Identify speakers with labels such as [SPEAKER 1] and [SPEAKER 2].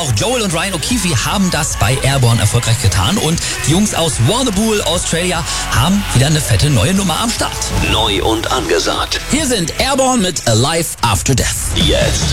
[SPEAKER 1] auch Joel und Ryan O'Keefe haben das bei Airborne erfolgreich getan und die Jungs aus Warrnambool, Australia, haben wieder eine fette neue Nummer am Start.
[SPEAKER 2] Neu und angesagt.
[SPEAKER 1] Hier sind Airborne mit Alive After Death.
[SPEAKER 2] Jetzt